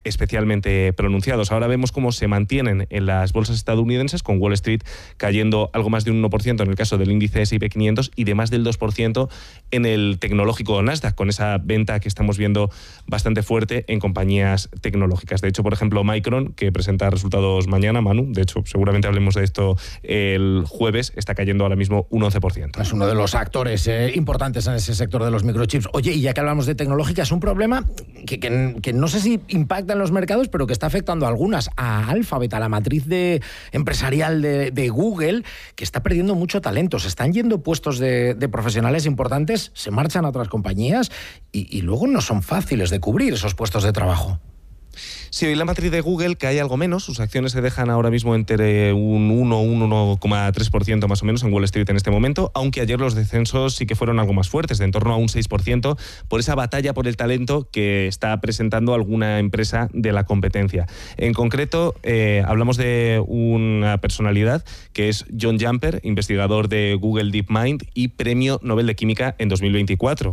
especialmente pronunciados. Ahora vemos cómo se mantienen en las bolsas estadounidenses, con Wall Street cayendo algo más de un 1% en el caso del índice S&P 500 y de más del 2% en el tecnológico Nasdaq, con esa venta que estamos viendo bastante fuerte en compañías tecnológicas. De hecho, por ejemplo, Micron, que presenta resultados mañana, Manu, de hecho, seguramente hablemos de esto el jueves, está cayendo ahora mismo un 11%. Es uno de los actores importantes en ese sector de los microchips. Oye, y ya que hablamos de tecnológica, es un problema que no sé si impacta en los mercados, pero que está afectando a algunas, a Alphabet, a la matriz empresarial de Google, que está perdiendo mucho talento. Se están yendo puestos de profesionales importantes, se marchan a otras compañías y luego no son fáciles de cubrir esos puestos de trabajo. Sí, hoy la matriz de Google cae algo menos. Sus acciones se dejan ahora mismo entre un 1,3% más o menos en Wall Street en este momento, aunque ayer los descensos sí que fueron algo más fuertes, de en torno a un 6%, por esa batalla por el talento que está presentando alguna empresa de la competencia. En concreto, hablamos de una personalidad que es John Jumper, investigador de Google DeepMind y Premio Nobel de Química en 2024.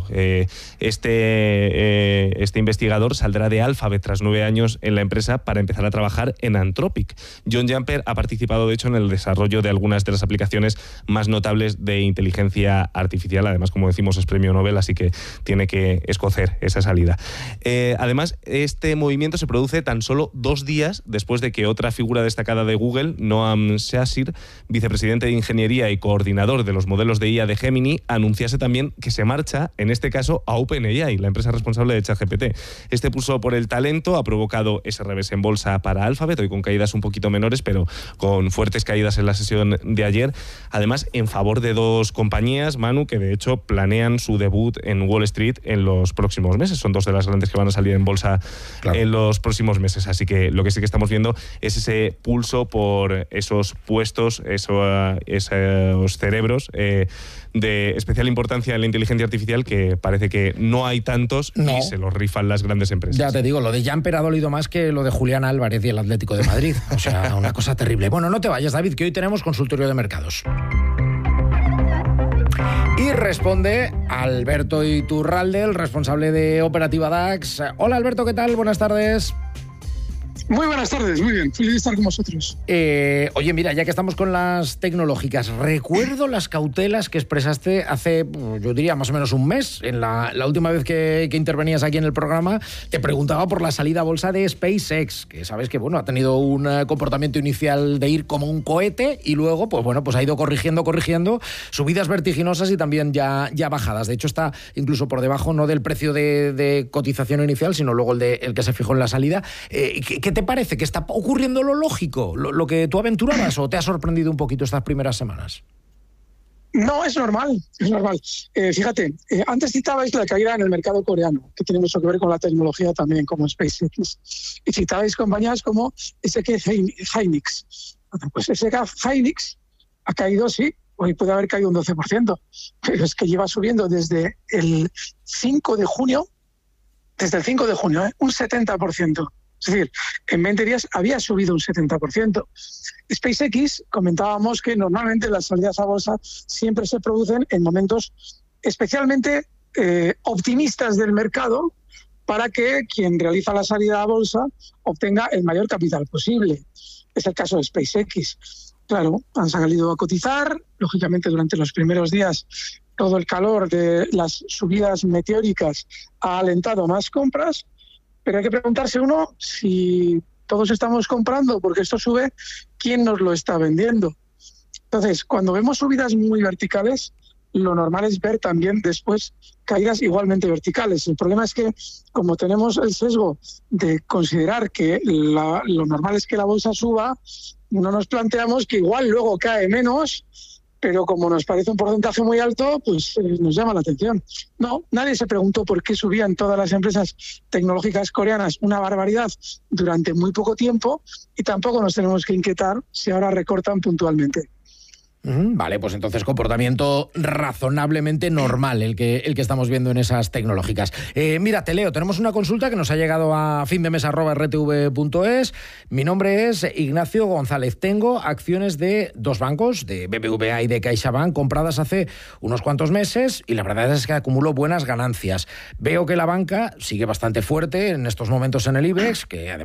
Este investigador saldrá de Alphabet tras 9 años en la empresa para empezar a trabajar en Anthropic. John Jumper ha participado, de hecho, en el desarrollo de algunas de las aplicaciones más notables de inteligencia artificial. Además, como decimos, es premio Nobel, así que tiene que escocer esa salida. Además, este movimiento se produce tan solo 2 días después de que otra figura destacada de Google, Noam Shashir, vicepresidente de Ingeniería y coordinador de los modelos de IA de Gemini, anunciase también que se marcha, en este caso, a OpenAI, la empresa responsable de ChatGPT. Este pulso por el talento ha provocado ese revés en bolsa para Alphabet, hoy con caídas un poquito menores, pero con fuertes caídas en la sesión de ayer. Además, en favor de 2 compañías, Manu, que de hecho planean su debut en Wall Street en los próximos meses. Son 2 de las grandes que van a salir en bolsa, claro, en los próximos meses. Así que lo que sí que estamos viendo es ese pulso por esos puestos, esos cerebros de especial importancia en la inteligencia artificial, que parece que no hay tantos y se los rifan las grandes empresas. Ya te digo, lo de Jumper ha dolido más que lo de Julián Álvarez y el Atlético de Madrid. O sea, una cosa terrible. Bueno, no te vayas, David, que hoy tenemos consultorio de mercados. Y responde Alberto Iturralde, el responsable de Operativa DAX. Hola, Alberto, ¿qué tal? Buenas tardes. Muy buenas tardes, muy bien, feliz de estar con vosotros. Oye, mira, ya que estamos con las tecnológicas, recuerdo las cautelas que expresaste hace, yo diría, más o menos un mes. En la última vez que intervenías aquí en el programa, te preguntaba por la salida a bolsa de SpaceX, que sabes que, bueno, ha tenido un comportamiento inicial de ir como un cohete y luego, pues bueno, pues ha ido corrigiendo, subidas vertiginosas y también ya bajadas. De hecho, está incluso por debajo, no del precio de cotización inicial, sino luego el que se fijó en la salida. ¿Qué te parece? ¿Que está ocurriendo lo lógico, lo que tú aventurabas, o te ha sorprendido un poquito estas primeras semanas? No, es normal, es normal. Fíjate, antes citabais la caída en el mercado coreano, que tiene mucho que ver con la tecnología también, como SpaceX. Y citabais compañías como SK Hynix. Pues SK Hynix ha caído, sí, hoy puede haber caído un 12%, pero es que lleva subiendo desde el 5 de junio, un 70%. Es decir, en 20 días había subido un 70%. SpaceX, comentábamos que normalmente las salidas a bolsa siempre se producen en momentos especialmente optimistas del mercado, para que quien realiza la salida a bolsa obtenga el mayor capital posible. Es el caso de SpaceX. Claro, han salido a cotizar, lógicamente durante los primeros días todo el calor de las subidas meteóricas ha alentado más compras, pero hay que preguntarse uno si todos estamos comprando porque esto sube, ¿quién nos lo está vendiendo? Entonces, cuando vemos subidas muy verticales, lo normal es ver también después caídas igualmente verticales. El problema es que, como tenemos el sesgo de considerar que lo normal es que la bolsa suba, no nos planteamos que igual luego cae menos, pero como nos parece un porcentaje muy alto, pues nos llama la atención. No, nadie se preguntó por qué subían todas las empresas tecnológicas coreanas una barbaridad durante muy poco tiempo, y tampoco nos tenemos que inquietar si ahora recortan puntualmente. Vale, pues entonces comportamiento razonablemente normal el que estamos viendo en esas tecnológicas. Mira, te leo, tenemos una consulta que nos ha llegado a findemes@rtv.es. Mi nombre es Ignacio González. Tengo acciones de 2 bancos, de BBVA y de CaixaBank, compradas hace unos cuantos meses, y la verdad es que acumulo buenas ganancias. Veo que la banca sigue bastante fuerte en estos momentos en el IBEX, que además